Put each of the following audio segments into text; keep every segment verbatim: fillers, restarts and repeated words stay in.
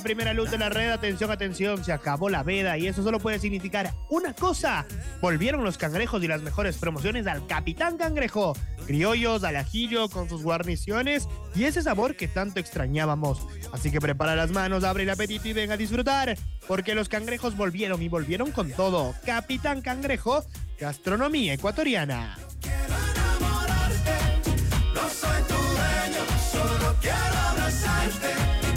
Primera luz de la red, atención, atención, se acabó la veda y eso solo puede significar una cosa. Volvieron los cangrejos y las mejores promociones al Capitán Cangrejo. Criollos al ajillo con sus guarniciones y ese sabor que tanto extrañábamos. Así que prepara las manos, abre el apetito y ven a disfrutar, porque los cangrejos volvieron y volvieron con todo. Capitán Cangrejo, gastronomía ecuatoriana. Quiero enamorarte, no soy tu dueño, solo quiero abrazarte.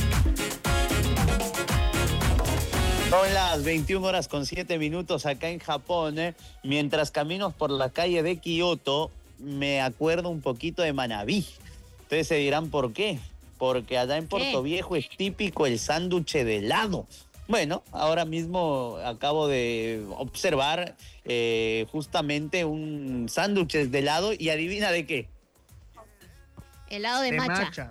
Son las veintiuna horas con siete minutos acá en Japón, ¿eh? Mientras camino por la calle de Kioto, me acuerdo un poquito de Manabí. Ustedes se dirán por qué. Porque allá en Puerto Viejo es típico el sándwich de helado. Bueno, ahora mismo acabo de observar eh, justamente un sándwich de helado y adivina de qué. Helado de, de matcha. matcha.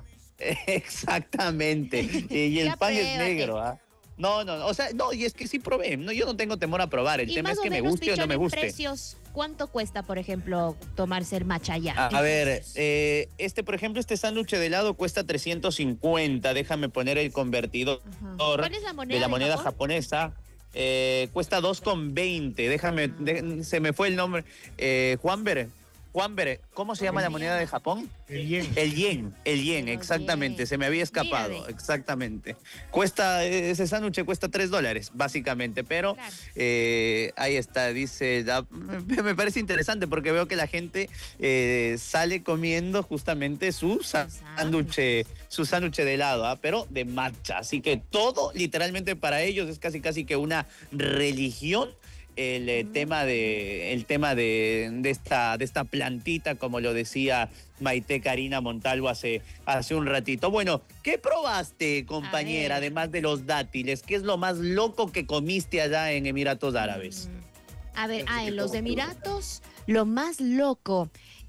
Exactamente. Y el pan es negro, ¿ah? ¿eh? No, no, o sea, no, y es que sí probé. No, yo no tengo temor a probar. El tema es que me guste o no me guste. Precios, ¿cuánto cuesta, por ejemplo, tomarse el matcha allá? A, a ver, eh, este, por ejemplo, este sándwich de helado cuesta trescientos cincuenta. Déjame poner el convertidor. ¿Cuál es la moneda de la de moneda Japón? japonesa. Eh, cuesta dos con veinte. Déjame, de, se me fue el nombre. Eh, Juanber, Juanber, ¿cómo se llama el la moneda de Japón? El yen. El yen, el yen, exactamente. Yen. Se me había escapado, Mírale. exactamente. Cuesta, ese sándwich cuesta tres dólares, básicamente, pero claro. eh, ahí está, dice, da, me parece interesante porque veo que la gente eh, sale comiendo justamente su sándwich, su sándwich de helado, ¿eh? Pero de matcha. Así que todo, literalmente para ellos, es casi casi que una religión. El eh, tema de el tema de, de esta de esta plantita, como lo decía Maite Karina Montalvo hace, hace un ratito. Bueno, ¿qué probaste, compañera, además de los dátiles? ¿Qué es lo más loco que comiste allá en Emiratos Árabes? A ver, ah, en los Emiratos, lo más loco.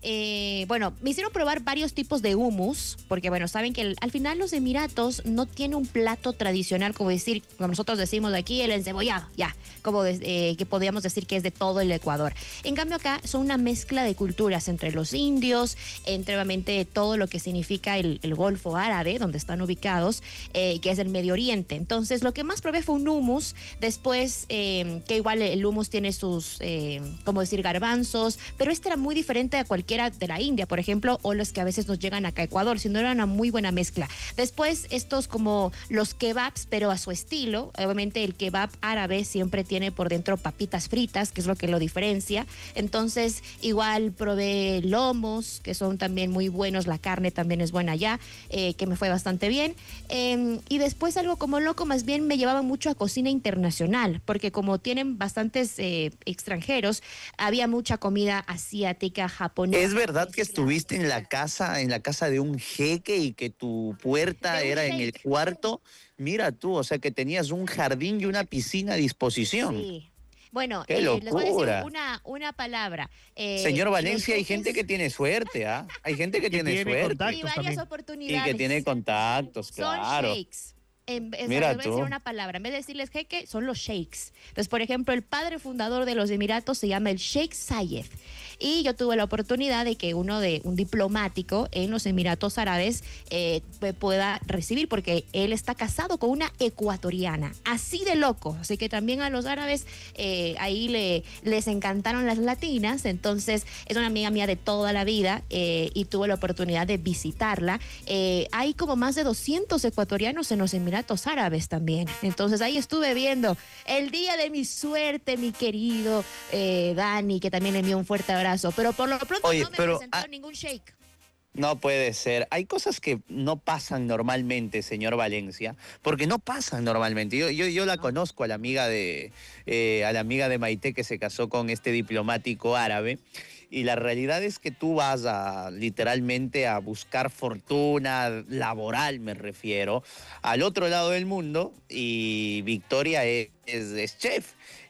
Eh, bueno, me hicieron probar varios tipos de hummus, porque bueno, saben que el, al final los Emiratos no tienen un plato tradicional, como decir, como nosotros decimos de aquí, el encebollado, ya, como de, eh, que podríamos decir que es de todo el Ecuador. En cambio acá son una mezcla de culturas entre los indios, entre obviamente todo lo que significa el, el Golfo Árabe, donde están ubicados, eh, que es el Medio Oriente. Entonces, lo que más probé fue un hummus, después, eh, que igual el hummus tiene sus, eh, como decir, garbanzos, pero este era muy diferente a cualquier de la India, por ejemplo, o los que a veces nos llegan acá a Ecuador, sino era una muy buena mezcla. Después, estos como los kebabs, pero a su estilo. Obviamente el kebab árabe siempre tiene por dentro papitas fritas, que es lo que lo diferencia. Entonces, igual probé lomos, que son también muy buenos, la carne también es buena allá, eh, que me fue bastante bien. Eh, y después algo como loco, más bien me llevaba mucho a cocina internacional, porque como tienen bastantes eh, extranjeros, había mucha comida asiática, japonesa. ¿Es verdad que estuviste en la casa, en la casa de un jeque y que tu puerta era en el cuarto? Mira tú, o sea que tenías un jardín y una piscina a disposición. Sí. Bueno, ¡qué eh, locura! les voy a decir una, una palabra. Eh, Señor Valencia, hay gente que tiene suerte, ¿ah? ¿eh? Hay gente que, que tiene, tiene suerte. Y varias también. oportunidades. Y que tiene contactos, claro. Son shakes. En, en, Mira les voy a decir una palabra, en vez de decirles jeque, son los sheiks. Entonces, por ejemplo, el padre fundador de los Emiratos se llama el Sheikh Zayed. Y yo tuve la oportunidad de que uno de un diplomático en los Emiratos Árabes eh, pueda recibir, porque él está casado con una ecuatoriana, así de loco. Así que también a los árabes eh, ahí le, les encantaron las latinas. Entonces es una amiga mía de toda la vida eh, y tuve la oportunidad de visitarla. Eh, hay como más de doscientos ecuatorianos en los Emiratos Árabes también. Entonces ahí estuve viendo el día de mi suerte, mi querido eh, Dani, que también le envió un fuerte abrazo. Pero por lo pronto Oye, no me pero, presentó ah, ningún shake. No puede ser. Hay cosas que no pasan normalmente, señor Valencia, porque no pasan normalmente. Yo, yo, yo la conozco a la amiga de eh, a la amiga de Maite que se casó con este diplomático árabe. Y la realidad es que tú vas a literalmente a buscar fortuna laboral, me refiero, al otro lado del mundo, y Victoria es, es, es chef.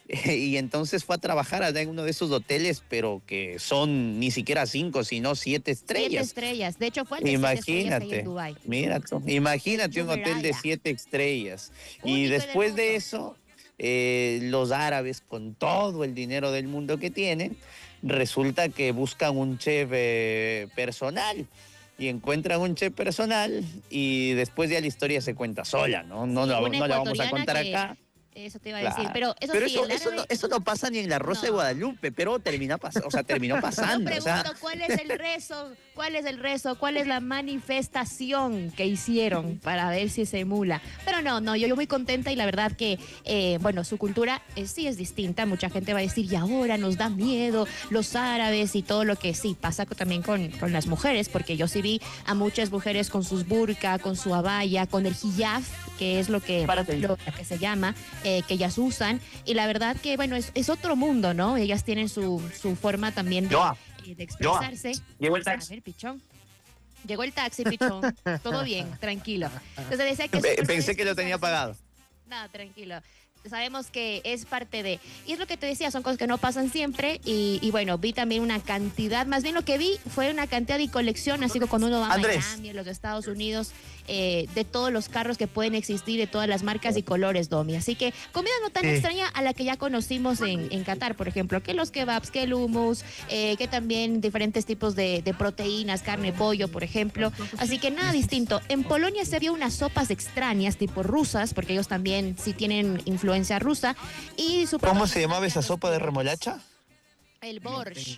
Y entonces fue a trabajar allá en uno de esos hoteles, pero que son ni siquiera cinco, sino siete estrellas. Siete estrellas. De hecho, fue el de imagínate, siete estrellas ahí en Dubái. Mira tú, imagínate un hotel de siete estrellas. Único y después de eso, eh, los árabes, con todo el dinero del mundo que tienen, resulta que buscan un chef eh, personal. y encuentran un chef personal y después ya la historia se cuenta sola, ¿no? No, Sí, la- una no la vamos a contar ecuatoriana acá. Eso te iba a Claro. decir. Pero eso Pero sí, eso, el eso, árabe- no, eso no pasa ni en la Rosa de No. Guadalupe, pero terminó, pas- o sea, terminó Yo pasando. o pregunto sea, cuál es el rezo, cuál es el rezo, cuál es la manifestación que hicieron para ver si se emula. Pero no, no, yo, yo muy contenta y la verdad que, eh, bueno, su cultura eh, sí es distinta. Mucha gente va a decir, y ahora nos da miedo los árabes y todo lo que sí pasa co- también con, con las mujeres, porque yo sí vi a muchas mujeres con sus burka, con su abaya, con el hijab, que es lo que, Párate. lo que se llama, eh, que ellas usan. Y la verdad que, bueno, es, es otro mundo, ¿no? Ellas tienen su, su forma también de, Joa, eh, de expresarse. llegó el A taxi. ver, pichón. Llegó el taxi, pichón. Todo bien, tranquilo. Entonces decía que... Pe- es- Pensé que lo tenía pagado. No, tranquilo. Sabemos que es parte de... Y es lo que te decía, son cosas que no pasan siempre. Y, y bueno, vi también una cantidad, más bien lo que vi fue una cantidad y colección, así que cuando uno va a Andrés. Miami, a los Estados Unidos, eh, de todos los carros que pueden existir, de todas las marcas y colores, Domi. Así que comida no tan Sí. extraña a la que ya conocimos en, en Qatar, por ejemplo, que los kebabs, que el hummus, eh, que también diferentes tipos de, de proteínas, carne, pollo, por ejemplo. Así que nada distinto. En Polonia se vio unas sopas extrañas, tipo rusas, porque ellos también sí tienen influencia rusa. Y su ¿Cómo se llamaba esa sopa de remolacha? El borscht.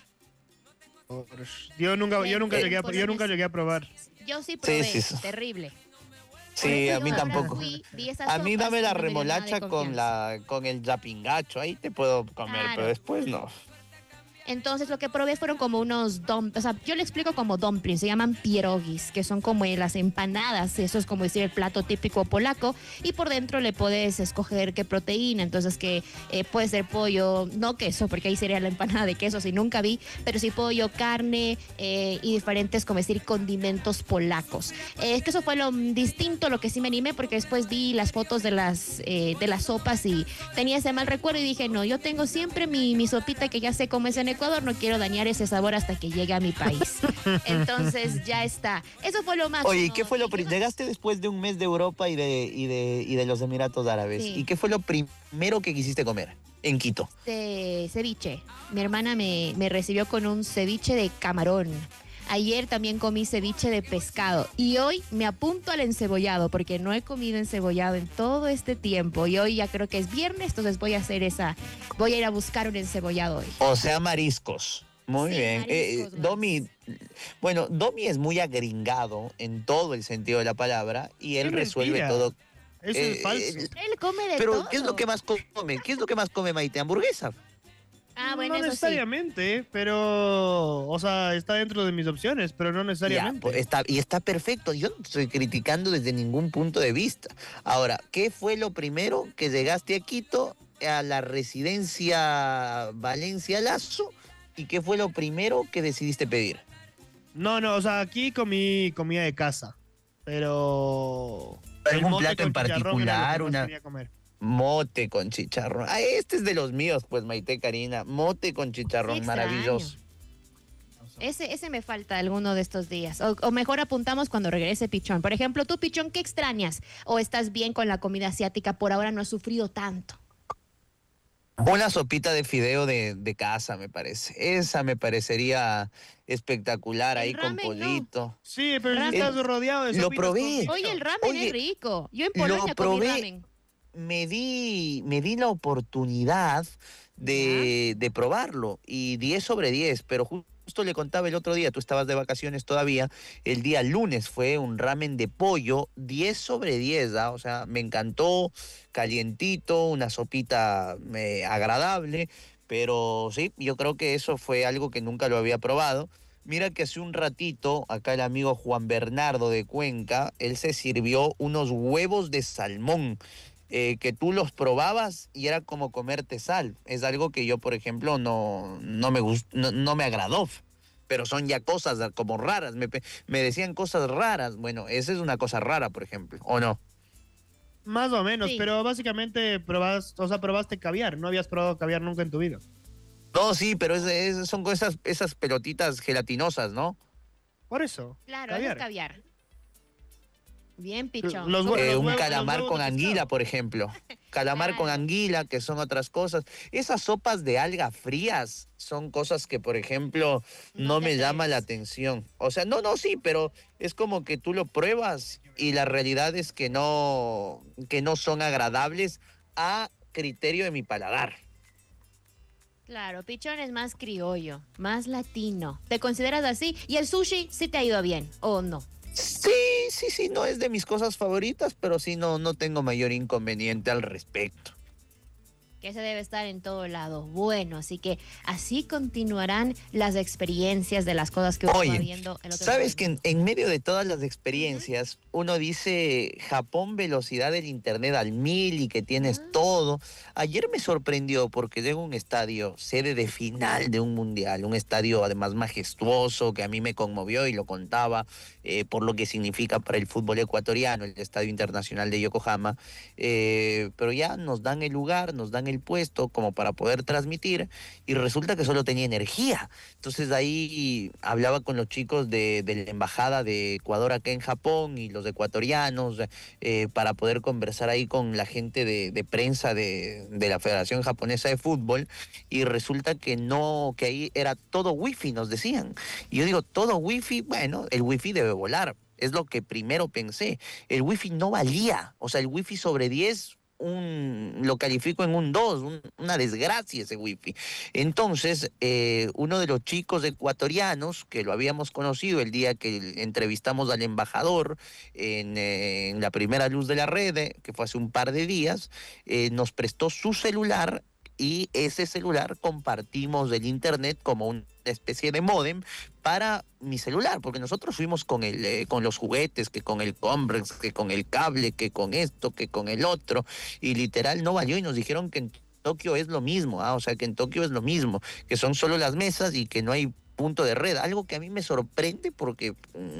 Yo nunca, yo Bueno, nunca en llegué a, yo Polonia nunca sí. llegué a probar. Yo sí probé, sí, sí. terrible. Sí, a Pero mí ahora tampoco. fui, vi esas A mí sopas dame y la no me dio nada de remolacha con confianza. la con el yapingacho, ahí te puedo comer, Claro. pero después no. Entonces lo que probé fueron como unos dumplings, o sea, yo le explico como dumplings, se llaman pierogis, que son como las empanadas, eso es como decir el plato típico polaco, y por dentro le puedes escoger qué proteína, entonces que eh, puede ser pollo, no queso, porque ahí sería la empanada de queso, si nunca vi, pero sí pollo, carne eh, y diferentes, como decir, condimentos polacos. Eh, es que eso fue lo mm, distinto, lo que sí me animé, porque después vi las fotos de las, eh, de las sopas y tenía ese mal recuerdo y dije, no, yo tengo siempre mi, mi sopita que ya sé cómo es en Ecuador, no quiero dañar ese sabor hasta que llegue a mi país. Entonces ya está. Eso fue lo más. Oye, ¿y qué fue lo pri- llegaste después de un mes de Europa y de y de y de los Emiratos Árabes? Sí. ¿Y qué fue lo primero que quisiste comer en Quito? De ceviche. Mi hermana me, me recibió con un ceviche de camarón. Ayer también comí ceviche de pescado y hoy me apunto al encebollado porque no he comido encebollado en todo este tiempo y hoy ya creo que es viernes, entonces voy a hacer esa, voy a ir a buscar un encebollado hoy. O sea, mariscos. Muy Sí, bien. Eh, mariscos más. Domi, bueno, Domi es muy agringado en todo el sentido de la palabra y él Es resuelve mentira. todo. Eso Eh, es falso. eh, Él come de Pero, todo. ¿qué es lo que más come? ¿Qué es lo que más come Maite? ¿Hamburguesa? Ah, bueno, no eso sí. necesariamente, pero, o sea, está dentro de mis opciones, pero no Ya, necesariamente. pues, está, y está perfecto. Yo no estoy criticando desde ningún punto de vista. Ahora, ¿qué fue lo primero que llegaste a Quito, a la residencia Valencia Lazo? ¿Y qué fue lo primero que decidiste pedir? No, no, o sea, aquí comí comida de casa, pero... el ¿Algún mote plato con en chicharrón era lo que particular, más una- quería comer. Mote con chicharrón. Ah, este es de los míos, pues, Maite Karina. Mote con chicharrón, Sí, extraño. maravilloso. Ese, ese me falta alguno de estos días. O, o mejor apuntamos cuando regrese Pichón. Por ejemplo, tú, Pichón, ¿qué extrañas? ¿O estás bien con la comida asiática? Por ahora no has sufrido tanto. Una sopita de fideo de, de casa, me parece. Esa me parecería espectacular El ahí con ramen, no. pollito. Sí, pero si Ramen. estás rodeado de Lo sopitas probé. con bicho. Oye, el ramen Oye, es rico. Yo en lo Polonia comí probé. ramen. Me di, me di la oportunidad de, de probarlo y diez sobre diez, pero justo le contaba el otro día, tú estabas de vacaciones todavía, el día lunes fue un ramen de pollo, diez sobre diez, ¿ah? O sea, me encantó, calientito, una sopita eh, agradable, pero sí, yo creo que eso fue algo que nunca lo había probado. Mira que hace un ratito, acá el amigo Juan Bernardo de Cuenca, él se sirvió unos huevos de salmón. Eh, que tú los probabas y era como comerte sal. Es algo que yo, por ejemplo, no, no, me, gust- no, no me agradó. Pero son ya cosas como raras. Me, pe- me decían cosas raras. Bueno, esa es una cosa rara, por ejemplo. ¿O no? Más o menos, Sí. pero básicamente probas, o sea, probaste caviar, no habías probado caviar nunca en tu vida. No, sí, pero es, es- son esas, esas pelotitas gelatinosas, ¿no? Por eso. Claro, eso es caviar. caviar. Bien, pichón. Los, Eh, los un huevos- calamar los huevos con de anguila, pescado. por ejemplo. Calamar con Claro. anguila, que son otras cosas. Esas sopas de alga frías son cosas que, por ejemplo, No no te me llama la atreves. atención. O sea, no, no, sí, pero es como que tú lo pruebas y la realidad es que no, que no son agradables a criterio de mi paladar. Claro, pichón es más criollo, más latino. ¿Te consideras así? ¿Y el sushi sí te ha ido bien o no? Sí, sí, sí, no es de mis cosas favoritas, pero sí no, no tengo mayor inconveniente al respecto. Que ese debe estar en todo lado. Bueno, así que así continuarán las experiencias de las cosas que uno va Oye, viendo el otro sabes que día. en, en medio de todas las experiencias, uno dice Japón velocidad del internet al mil y que tienes Ah. todo. Ayer me sorprendió porque llego a un estadio, sede de final de un mundial, un estadio además majestuoso que a mí me conmovió y lo contaba eh, por lo que significa para el fútbol ecuatoriano, el Estadio Internacional de Yokohama. Eh, pero ya nos dan el lugar, nos dan el puesto como para poder transmitir y resulta que solo tenía energía. Entonces ahí hablaba con los chicos de, de la embajada de Ecuador acá en Japón y los ecuatorianos eh, para poder conversar ahí con la gente de, de prensa de, de la Federación Japonesa de Fútbol y resulta que no, que ahí era todo wifi, nos decían. Y yo digo, todo wifi, bueno, el wifi debe volar. Es lo que primero pensé. El wifi no valía. O sea, el wifi sobre diez un, lo califico en un dos, un, una desgracia ese wifi. Entonces, eh, uno de los chicos ecuatorianos, que lo habíamos conocido el día que entrevistamos al embajador en, eh, en la primera luz de la red, eh, que fue hace un par de días, eh, nos prestó su celular y ese celular compartimos el internet como una especie de módem para mi celular, porque nosotros fuimos con el, eh, con los juguetes, que con el Comrex, que con el cable, que con esto, que con el otro, y literal no valió y nos dijeron que en Tokio es lo mismo, ¿ah? O sea que en Tokio es lo mismo, que son solo las mesas y que no hay punto de red, algo que a mí me sorprende porque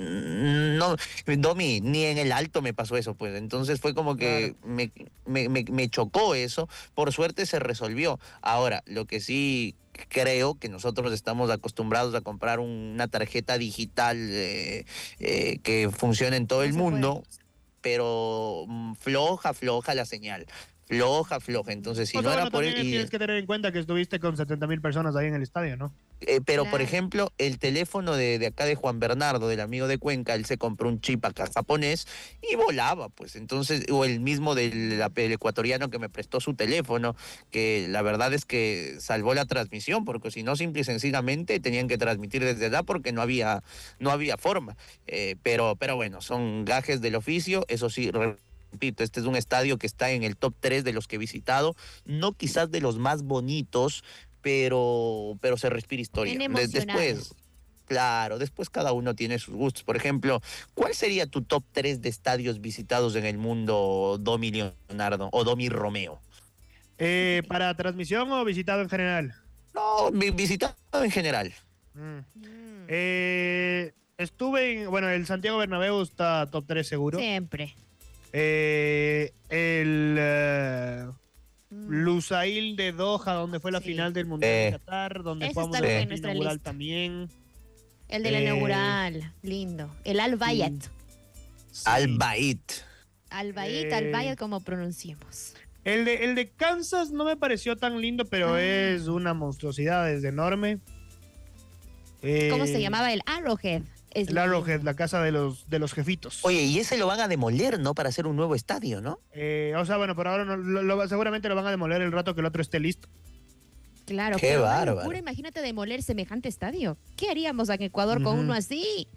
mm, no, Domi, ni en el alto me pasó eso, pues entonces fue como que Claro. me, me, me, me chocó eso, por suerte se resolvió. Ahora, lo que sí creo que nosotros estamos acostumbrados a comprar una tarjeta digital eh, eh, que funcione en todo No el se puede. mundo, pero mm, floja, floja la señal. Floja, floja. Entonces, si O no sea, era bueno, por... también y- tienes que tener en cuenta que estuviste con setenta mil personas ahí en el estadio, ¿no? Eh, pero, por Claro. ejemplo, el teléfono de, de acá de Juan Bernardo, del amigo de Cuenca, él se compró un chip acá japonés y volaba, pues. Entonces, o el mismo del la- el ecuatoriano que me prestó su teléfono, que la verdad es que salvó la transmisión, porque si no, simple y sencillamente tenían que transmitir desde allá porque no había, no había forma. Eh, pero, pero bueno, son gajes del oficio, eso sí. Repito, este es un estadio que está en el top tres de los que he visitado, no quizás de los más bonitos, pero, pero se respira historia. Bien De- emocional. después, claro, después cada uno tiene sus gustos. Por ejemplo, ¿cuál sería tu top tres de estadios visitados en el mundo, Domi Leonardo o Domi Romeo? Eh, ¿Para transmisión o visitado en general? No, vi- visitado en general. Mm. Mm, Eh, estuve en, bueno, el Santiago Bernabéu está top tres seguro. Siempre. Eh, el eh, Mm. Lusail de Doha, donde fue la Sí. final del Mundial Eh. de Qatar, donde Ese jugamos está el en partido nuestra inaugural lista. también. El de la Eh, inaugural. Lindo. El Al Bayat. Sí. Al Bait. Al Bayat, Eh. Al Bayat, como pronunciemos. El de, el de Kansas no me pareció tan lindo, pero Ah. es una monstruosidad, es enorme. ¿Cómo Eh, se llamaba? El Arrowhead. Es El Arrowhead, la casa de los, de los jefitos. Oye, y ese lo van a demoler, ¿no? Para hacer un nuevo estadio, ¿no? Eh, o sea, bueno, por ahora no, lo- lo- seguramente lo van a demoler el rato que el otro esté listo. Claro, Qué pero una bárbaro. locura, imagínate demoler semejante estadio. ¿Qué haríamos en Ecuador con Ujú. uno así?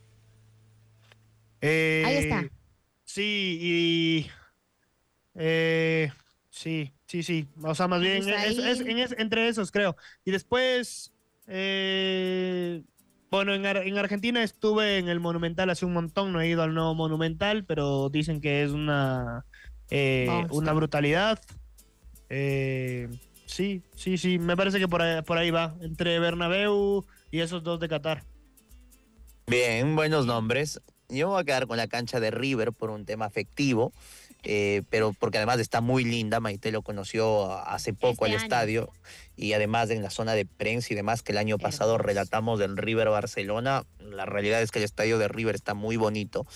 Eh, Ahí está. Sí, y. eh, sí, sí, sí. O sea, más bien Pues es, es- ahí- en es- entre esos, creo. Y después. eh, bueno, en, Ar- en Argentina estuve en el Monumental hace un montón. No he ido al nuevo Monumental, pero dicen que es una. eh, Monstruo. una brutalidad. Eh, sí, sí, sí. Me parece que por ahí, por ahí va. Entre Bernabéu y esos dos de Qatar. Bien, buenos nombres. Yo me voy a quedar con la cancha de River por un tema afectivo, eh, pero porque además está muy linda. Maite lo conoció hace poco Este al año. estadio y además en la zona de prensa y demás que el año pasado Hermoso. relatamos del River Barcelona. La realidad es que el estadio de River está muy bonito,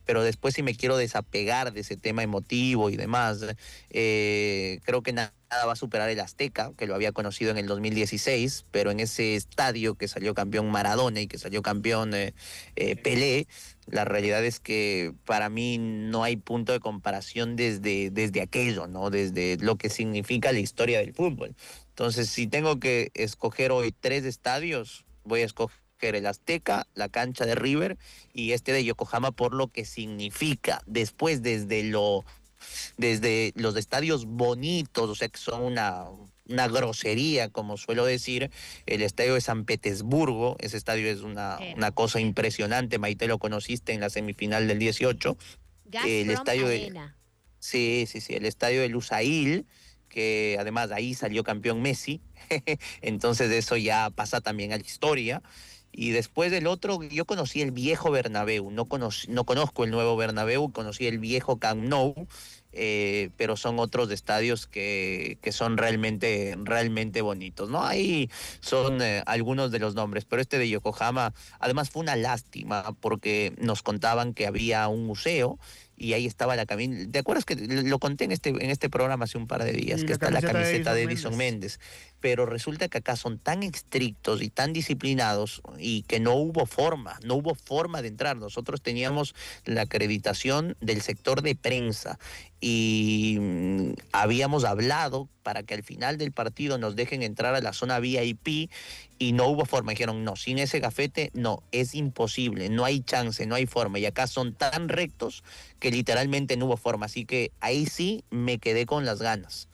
pero después si me quiero desapegar de ese tema emotivo y demás, eh, creo que nada va a superar el Azteca, que lo había conocido en el dos mil dieciséis, pero en ese estadio que salió campeón Maradona y que salió campeón eh, eh, Pelé, la realidad es que para mí no hay punto de comparación desde, desde aquello, ¿no? Desde lo que significa la historia del fútbol. Entonces, si tengo que escoger hoy tres estadios, voy a escoger el Azteca, la cancha de River y este de Yokohama por lo que significa. Después, desde lo desde los estadios bonitos, o sea que son una, una grosería, como suelo decir, el estadio de San Petersburgo, ese estadio es una, una cosa impresionante, Maite, lo conociste en la semifinal del dieciocho. El estadio de, sí, sí, sí, el estadio de Lusail, que además ahí salió campeón Messi, entonces eso ya pasa también a la historia. Y después del otro, yo conocí el viejo Bernabéu, no, conocí, no conozco el nuevo Bernabéu, conocí el viejo Camp Nou, eh, pero son otros estadios que, que son realmente, realmente bonitos, ¿no? Ahí son eh, algunos de los nombres, pero este de Yokohama, además fue una lástima porque nos contaban que había un museo y ahí estaba la camiseta. ¿Te acuerdas que lo conté en este, en este programa hace un par de días? Sí, que la está la camiseta de Edison Edison Méndez. Méndez. Pero resulta que acá son tan estrictos y tan disciplinados y que no hubo forma, no hubo forma de entrar. Nosotros teníamos la acreditación del sector de prensa y mm, habíamos hablado para que al final del partido nos dejen entrar a la zona V I P y no hubo forma. Dijeron, no, sin ese gafete, no, es imposible, no hay chance, no hay forma. Y acá son tan rectos que literalmente no hubo forma. Así que ahí sí me quedé con las ganas.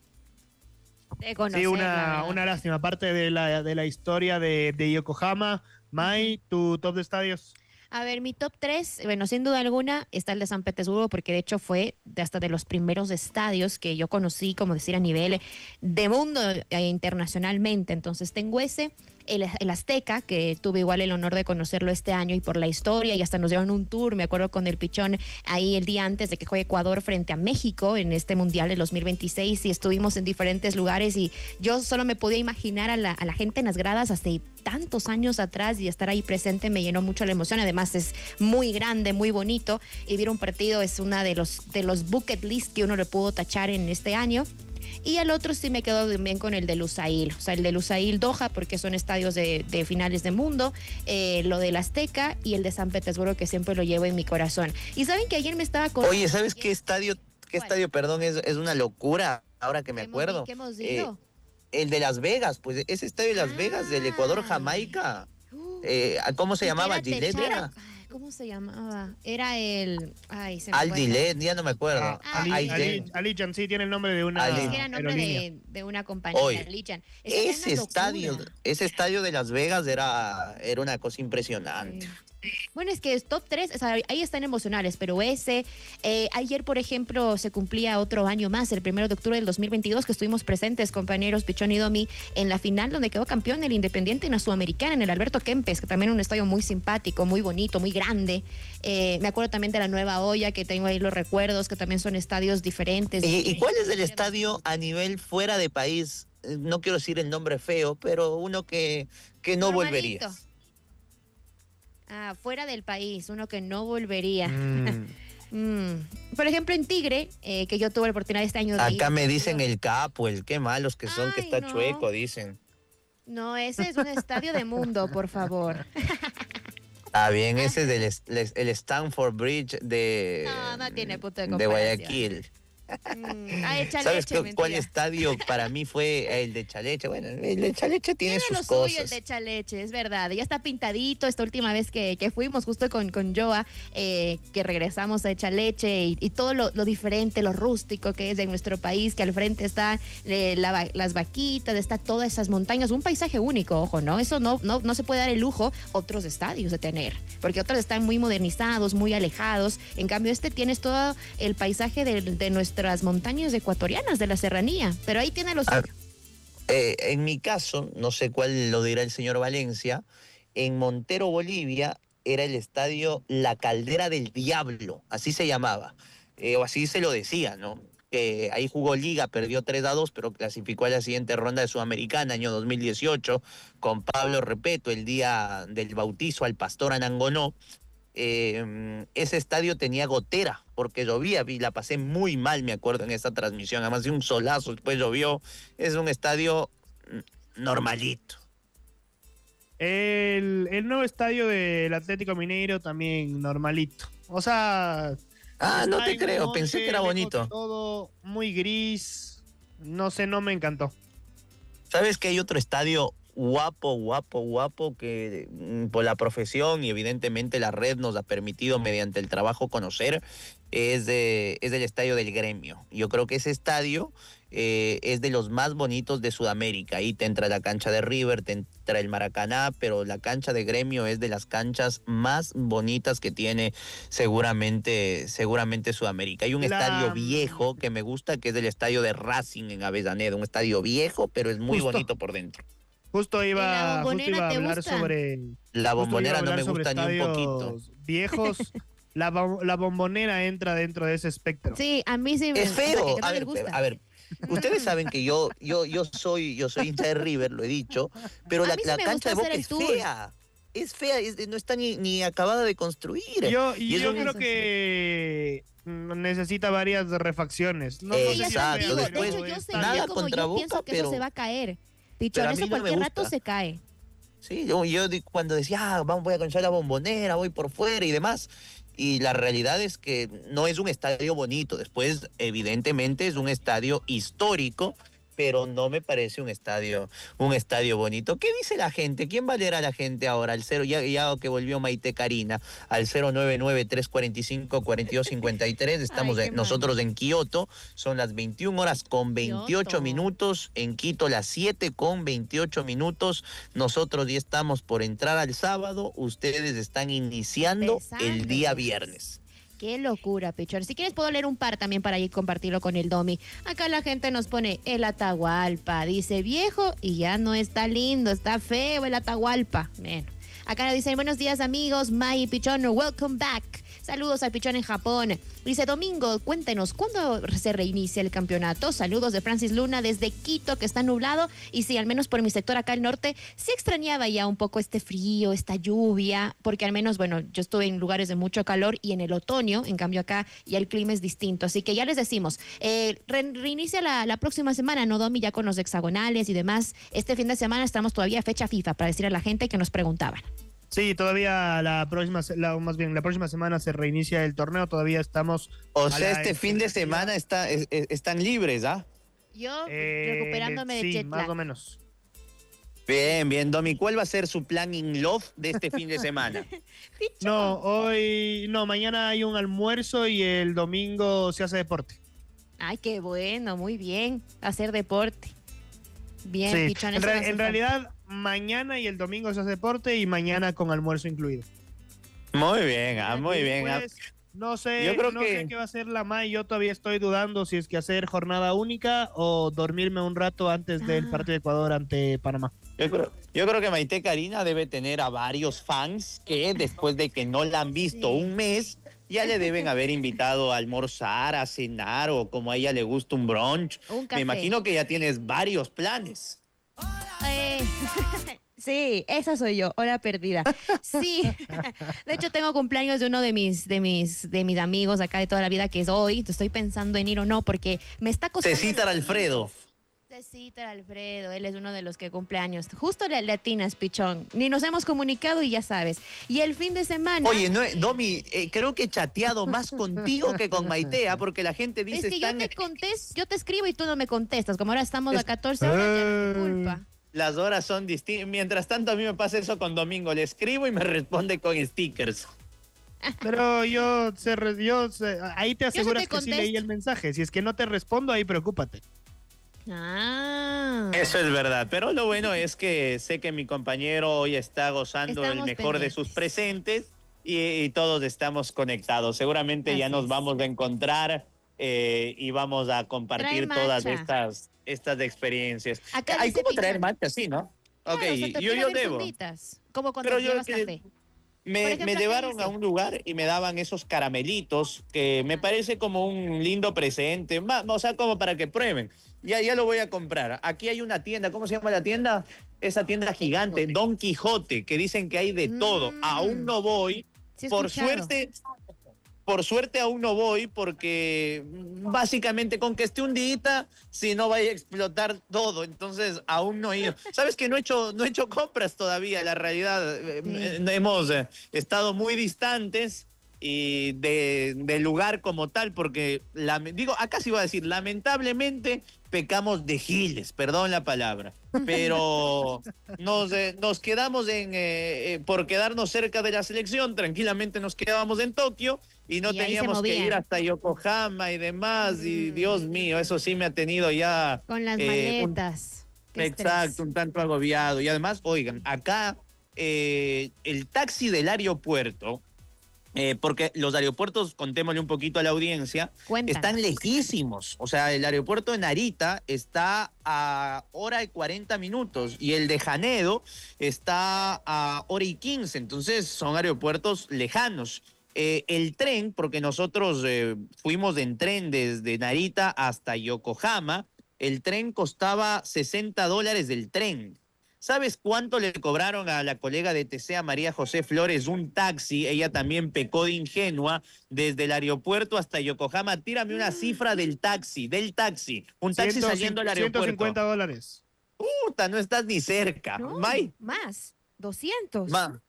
De conocer, Sí, la una, verdad. una lástima. Aparte de la, de la historia de, de Yokohama, Mai, tu top de estadios. A ver, mi top tres, bueno, sin duda alguna, está el de San Petersburgo, porque de hecho fue de hasta de los primeros estadios que yo conocí, como decir, a nivel de mundo e internacionalmente. Entonces tengo ese, el, el Azteca, que tuve igual el honor de conocerlo este año y por la historia, y hasta nos dieron un tour, me acuerdo con el Pichón, ahí el día antes de que juegue Ecuador frente a México en este Mundial del dos mil veintiséis, y estuvimos en diferentes lugares, y yo solo me podía imaginar a la, a la gente en las gradas hace tantos años atrás, y estar ahí presente me llenó mucho la emoción. Además es muy grande, muy bonito, y ver un partido es una de los, de los bucket list que uno le pudo tachar en este año. Y el otro sí me quedo bien con el de Lusail, o sea, el de Lusail Doha, porque son estadios de, de finales de mundo, eh, lo del Azteca y el de San Petersburgo, que siempre lo llevo en mi corazón. Y saben que ayer me estaba acordando. Oye, ¿sabes qué estadio, qué ¿Cuál? estadio, perdón, es, es una locura, ahora que me ¿Qué hemos acuerdo? di- qué hemos Eh, dicho? el de Las Vegas, pues ese estadio de Las Vegas, del Ecuador, Ah. Jamaica. Uh, Eh, ¿Cómo se llamaba? espérate, ¿Gillette Chara. era? Ay, ¿cómo se llamaba? Era el... Ay, se me Al fue. Gillette, ya no me acuerdo. Ah, Ah, Ali, Ay, Ali, ya- Allegiant, sí, tiene el nombre de una Ali- Es que era nombre aerolínea. de, de una compañía, Oye, Allegiant. Es que era Ese una locura. estadio, ese estadio de Las Vegas era, era una cosa impresionante. Sí. Bueno, es que es top tres, o sea, ahí están emocionales, pero ese, eh, ayer, por ejemplo, se cumplía otro año más, el primero de octubre del dos mil veintidós, que estuvimos presentes, compañeros Pichón y Domi, en la final donde quedó campeón el Independiente en la Sudamericana, en el Alberto Kempes, que también es un estadio muy simpático, muy bonito, muy grande. Eh, me acuerdo también de la Nueva Olla, que tengo ahí los recuerdos, que también son estadios diferentes. ¿Y, y cuál es el estadio a nivel fuera de país? Eh, No quiero decir el nombre feo, pero uno que, que no Normalito. volverías. Ah, fuera del país, uno que no volvería. Mm. Mm. Por ejemplo, en Tigre, eh, que yo tuve la oportunidad este año de ir. Acá me dicen el Capo, el qué malos que son, que Ay, está no. chueco, dicen. No, ese es un estadio de mundo, por favor. Está bien, ese es del es- les- el Stanford Bridge de, No, no tiene punto de de comparación. Guayaquil. Mm, ah, echa ¿Sabes leche, qué- mentira. cuál estadio para mí fue el de Chaleche? Bueno, el de Chaleche tiene Tiene lo sus suyo cosas. el de Chaleche, es verdad. Ya está pintadito esta última vez que, que fuimos justo con, con Joa, eh, que regresamos a Chaleche y, y todo lo, lo diferente, lo rústico que es de nuestro país, que al frente están eh, la va- las vaquitas, está todas esas montañas, un paisaje único, ojo, ¿no? Eso no, no, no se puede dar el lujo otros estadios de tener, porque otros están muy modernizados, muy alejados. En cambio, este tienes todo el paisaje de, de nuestras montañas ecuatorianas, de la serranía, pero ahí tiene los... Ah, Eh, en mi caso, no sé cuál lo dirá el señor Valencia, en Montero, Bolivia, era el estadio La Caldera del Diablo, así se llamaba, eh, o así se lo decía, ¿no? Que ahí jugó Liga, perdió tres a dos, pero clasificó a la siguiente ronda de Sudamericana, año dos mil dieciocho, con Pablo Repeto, el día del bautizo al pastor Anangonó. eh, ese estadio tenía gotera, porque llovía, y la pasé muy mal, me acuerdo, en esa transmisión. Además de un solazo, después llovió. Es un estadio normalito. El, el nuevo estadio del Atlético Mineiro también normalito. O sea... Ah, no te en creo, monte, pensé que era lejos de bonito. todo muy gris. No sé, no me encantó. ¿Sabes que hay otro estadio guapo, guapo, guapo que mm, por la profesión y evidentemente la red nos ha permitido mediante el trabajo conocer? Es, de, es del estadio del Gremio. Yo creo que ese estadio eh, es de los más bonitos de Sudamérica. Ahí te entra la cancha de River, te entra el Maracaná, pero la cancha de Gremio es de las canchas más bonitas que tiene seguramente, seguramente Sudamérica. Hay un La- estadio viejo que me gusta, que es el estadio de Racing en Avellaneda. Un estadio viejo, pero es muy Justo. bonito por dentro. Justo ¿Y la iba, justo Bombonera iba a te hablar gusta? sobre... La justo Bombonera iba a no me hablar sobre gusta ni un poquito. estadios viejos. La, bom- la Bombonera entra dentro de ese espectro. Sí, a mí sí me Es o sea, feo. que no A les ver, gusta. a ver. Ustedes saben que yo, yo, yo soy, yo soy hincha de River, lo he dicho, pero A la, mí sí la me cancha de gustó Boca hacer es el tour. fea. Es fea, es- no está ni, ni acabada de construir. Yo, y Y es yo un- creo Eso sí. que mm, necesita varias refacciones. No, no sé Sí, ya si Exacto, es digo, feo, de después, hecho, yo es sé, tan- nada yo como contra yo Boca, pienso que pero- eso se va a caer. Pichón, pero a mí eso no me cualquier rato gusta. se cae. Sí, yo, yo di- cuando decía, ah, vamos, voy a conocer la Bombonera, voy por fuera y demás. Y la realidad es que no es un estadio bonito. Después, evidentemente, es un estadio histórico, pero no me parece un estadio, un estadio bonito. ¿Qué dice la gente? ¿Quién va a leer a la gente ahora? Al cero, ya, ya que volvió Maite Karina, al cero nueve nueve, tres cuatro cinco, cuatro dos cinco tres. Estamos Ay, qué en- nosotros en Kioto. Son las veintiuna horas con veintiocho Kioto. minutos. En Quito las siete con veintiocho minutos. Nosotros ya estamos por entrar al sábado. Ustedes están iniciando el día Empezando. viernes. Qué locura, Pichón. Si quieres puedo leer un par también para ir compartirlo con el Domi. Acá la gente nos pone el Atahualpa. Dice viejo y ya no está lindo, está feo el Atahualpa. Bueno. Acá nos dicen buenos días amigos, Mai y Pichón, welcome back. Saludos al Pichón en Japón. Dice Domingo, cuéntenos, ¿cuándo se reinicia el campeonato? Saludos de Francis Luna desde Quito, que está nublado. Y sí, al menos por mi sector acá al norte, sí extrañaba ya un poco este frío, esta lluvia, porque al menos, bueno, yo estuve en lugares de mucho calor y en el otoño, en cambio acá ya el clima es distinto. Así que ya les decimos, eh, re- reinicia la, la próxima semana, ¿no, Domi? Ya con los hexagonales y demás. Este fin de semana estamos todavía a fecha FIFA, para decir a la gente que nos preguntaban. Sí, todavía la próxima, se- la, más bien la próxima semana se reinicia el torneo. Todavía estamos. O a sea, la este fin de expectativa. semana está, es- es- están libres, ¿ah? Yo Eh, recuperándome de sí, jet más lag. o menos. Bien, bien, Domi. ¿Cuál va a ser su plan in love de este fin de semana? No, hoy, no, mañana hay un almuerzo y el domingo se hace deporte. Ay, qué bueno, muy bien. Hacer deporte. Bien, Sí, Pichón. en, eso re- me hace en falta. realidad mañana y el domingo se hace deporte y mañana con almuerzo incluido. Muy bien, ah, muy bien. ah. Después, no sé, Yo creo no que- sé qué va a hacer la M A I. Yo todavía estoy dudando si es que hacer jornada única o dormirme un rato antes del Ah. partido de Ecuador ante Panamá. Yo creo, yo creo que Maite Karina debe tener a varios fans que después de que no la han visto Sí. un mes, ya le deben haber invitado a almorzar, a cenar o como a ella le gusta un brunch. Un Me café. imagino que ya tienes varios planes. Eh, sí, esa soy yo, hora perdida. Sí, de hecho tengo cumpleaños de uno de mis, de mis, de mis amigos acá de toda la vida que es hoy. Estoy pensando en ir o no porque me está costando. Cecitar Alfredo. Cecitar Alfredo, él es uno de los que cumple años. Justo le le atinas, Pichón. Ni nos hemos comunicado y ya sabes. Y el fin de semana. Oye, no, Domi, eh, creo que he chateado más contigo que con Maitea porque la gente es dice que yo están te contesto, yo te escribo y tú no me contestas. Como ahora estamos a catorce horas, ya no es mi culpa. las horas son distintas. Mientras tanto a mí me pasa eso con Domingo, le escribo y me responde con stickers. Pero yo, se re- yo se- ahí te sí aseguras te que sí contesto. leí el mensaje. Si es que no te respondo, ahí preocúpate. Ah. Eso es verdad, pero lo bueno es que sé que mi compañero hoy está gozando Estamos del mejor de sus presentes y, y todos estamos conectados. Seguramente ya Así nos es. vamos a encontrar eh, y vamos a compartir Trae todas matcha. estas, estas experiencias. Acá Hay dice como traer Pichón. matcha, sí, ¿no? Ok, Claro, se te yo, tira yo bien debo. funditas, como cuando Pero yo llevas que- café. Por Me, ejemplo, me acá llevaron dice- a un lugar y me daban esos caramelitos que me parece como un lindo presente, ma- o sea, como para que prueben. Ya, ya lo voy a comprar. Aquí hay una tienda, ¿cómo se llama la tienda? Esa tienda gigante, Don Quijote, que dicen que hay de todo. Mm. Aún no voy Sí he por escuchado. suerte, por suerte aún no voy porque mm, básicamente con que esté un día, si no vaya a explotar todo, entonces aún no he ido. Sabes que no he hecho, no he hecho compras todavía, la realidad, eh, Sí. eh, hemos eh, estado muy distantes y de, del lugar como tal, porque, lame- digo, acá sí iba a decir, lamentablemente pecamos de giles, perdón la palabra, pero nos, eh, nos quedamos en, eh, eh, por quedarnos cerca de la selección, tranquilamente nos quedábamos en Tokio y no Y ahí se teníamos que movían. ir hasta Yokohama y demás, y Mm. Dios mío, eso sí me ha tenido ya... Con las eh, un- maletas. Qué Exacto, estrés. un tanto agobiado. Y además, oigan, acá eh, el taxi del aeropuerto, eh, porque los aeropuertos, contémosle un poquito a la audiencia, Cuéntanos. están lejísimos. O sea, el aeropuerto de Narita está a hora y cuarenta minutos y el de Janedo está a hora y quince. Entonces, son aeropuertos lejanos. Eh, el tren, porque nosotros eh, fuimos en tren desde Narita hasta Yokohama, el tren costaba sesenta dólares del tren. ¿Sabes cuánto le cobraron a la colega de T C, a María José Flores, un taxi? Ella también pecó de ingenua desde el aeropuerto hasta Yokohama. Tírame una cifra del taxi, del taxi. Un taxi saliendo al ciento cincuenta aeropuerto. dólares. Puta, no estás ni cerca. No, May, más. doscientos. ma,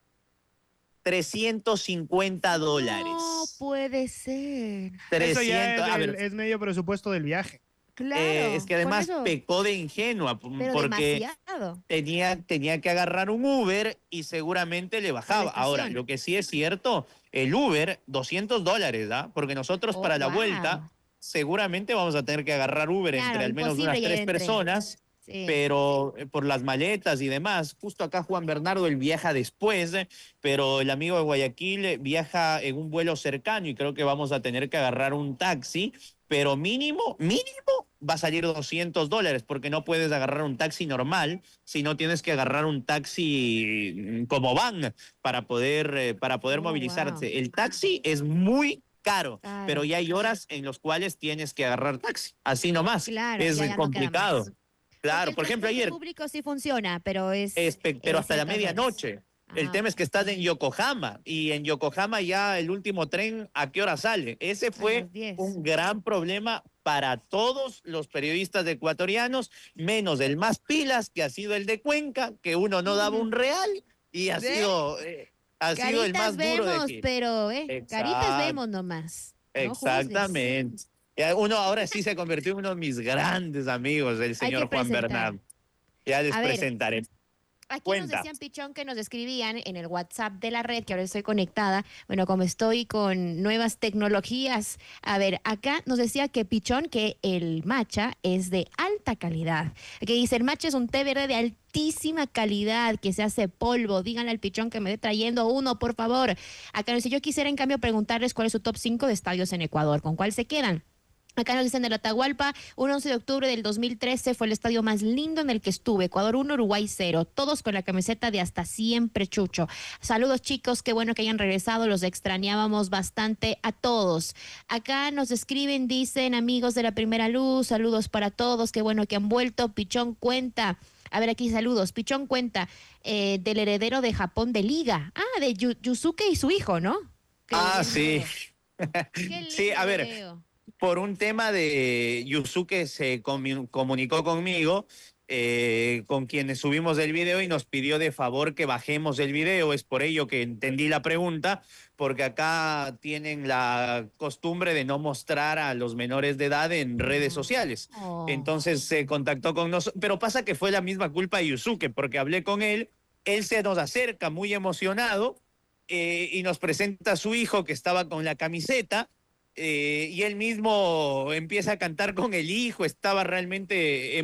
trescientos cincuenta dólares. No puede ser. Eso ya es, trescientos, a el- ver, es medio presupuesto del viaje. Claro. eh, es que por además eso, pecó de ingenua, p- pero porque demasiado. tenía, tenía que agarrar un Uber y seguramente le bajaba. Ahora, estación. lo que sí es cierto, el Uber, doscientos dólares, ¿ah? Porque nosotros Oh, para la wow. vuelta seguramente vamos a tener que agarrar Uber Claro, entre al menos imposible unas ya tres entre. personas, Sí. pero eh, por las maletas y demás. Justo acá Juan Bernardo, él viaja después, eh, pero el amigo de Guayaquil eh, viaja en un vuelo cercano y creo que vamos a tener que agarrar un taxi, pero mínimo, mínimo va a salir doscientos dólares, porque no puedes agarrar un taxi normal, sino tienes que agarrar un taxi mm, como van para poder, eh, para poder Oh, movilizarse. wow. El taxi es muy caro, Claro. pero ya hay horas en las cuales tienes que agarrar taxi, así nomás. Claro, es ya- ya no queda complicado. más. Claro, Porque el por ejemplo, transporte ayer, público sí funciona, pero es. espe- pero en hasta la ciertas horas. medianoche. El Ah, tema es que estás en Yokohama y en Yokohama ya el último tren, ¿a qué hora sale? Ese fue las diez. un gran problema para todos los periodistas ecuatorianos, menos el más pilas, que ha sido el de Cuenca, que uno no daba un real y ha ¿Ve? sido, eh, ha sido el Caritas más duro de vemos, aquí. pero, ¿eh? Caritas Exacto. vemos nomás. No juzgues. Exactamente. Ya uno ahora sí se convirtió en uno de mis grandes amigos, el señor Juan presentar. Bernardo. Ya les A ver, presentaré. Aquí Cuenta. nos decían, Pichón, que nos escribían en el WhatsApp de la red, que ahora estoy conectada. Bueno, como estoy con nuevas tecnologías. A ver, acá nos decía que Pichón, que el matcha es de alta calidad. Que dice, el matcha es un té verde de altísima calidad, que se hace polvo. Díganle al Pichón que me dé trayendo uno, por favor. Acá nos dice, yo quisiera en cambio preguntarles cuál es su top cinco de estadios en Ecuador. ¿Con cuál se quedan? Acá nos dicen del Atahualpa, un once de octubre del dos mil trece fue el estadio más lindo en el que estuve. Ecuador uno, Uruguay cero. Todos con la camiseta de hasta siempre, Chucho. Saludos, chicos. Qué bueno que hayan regresado. Los extrañábamos bastante a todos. Acá nos escriben, dicen, amigos de la Primera Luz, saludos para todos. Qué bueno que han vuelto. Pichón cuenta. A ver, aquí saludos. Pichón cuenta eh, del heredero de Japón de Liga. Ah, de Yu- Yusuke y su hijo, ¿no? Qué Ah, lindo. sí. Qué Sí, a lindo, ver, Leo. por un tema de Yusuke se comu- comunicó conmigo, eh, con quienes subimos el video y nos pidió de favor que bajemos el video. Es por ello que entendí la pregunta, porque acá tienen la costumbre de no mostrar a los menores de edad en redes sociales. Oh. Entonces se contactó con nosotros, pero pasa que fue la misma culpa de Yusuke, porque hablé con él, él se nos acerca muy emocionado eh, y nos presenta a su hijo que estaba con la camiseta. Eh, y él mismo empieza a cantar con el hijo, estaba realmente